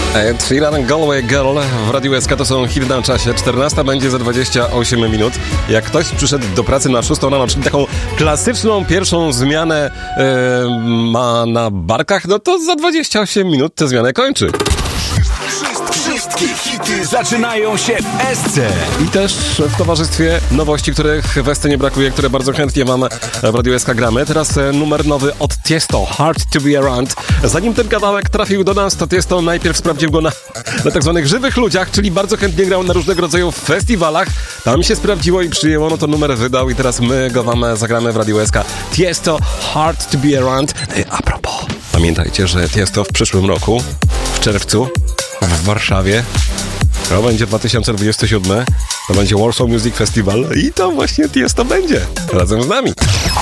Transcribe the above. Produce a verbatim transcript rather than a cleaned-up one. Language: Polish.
Ed Sheeran, Galway Girl w Radiu S K to są hity na czasie. czternasta będzie za dwadzieścia osiem minut. Jak ktoś przyszedł do pracy na szóstą rano, czyli taką klasyczną pierwszą zmianę yy, ma na barkach, no to za dwadzieścia osiem minut tę zmianę kończy. Wszystkie hity zaczynają się w S C. I też w towarzystwie nowości, których w S C nie brakuje, które bardzo chętnie wam w Radiu S K gramy. Teraz numer nowy od Tiesto, Hard to be Around. Zanim ten kawałek trafił do nas, to Tiesto najpierw sprawdził go na, na tak zwanych żywych ludziach, czyli bardzo chętnie grał na różnego rodzaju festiwalach. Tam się sprawdziło i przyjęło, no to numer wydał i teraz my go wam zagramy w Radiu S K. Tiesto, Hard to be Around. A propos, pamiętajcie, że Tiesto w przyszłym roku, w czerwcu, w Warszawie, to będzie dwa tysiące dwudziesty siódmy, to będzie Warsaw Music Festival i to właśnie Tiesto będzie razem z nami.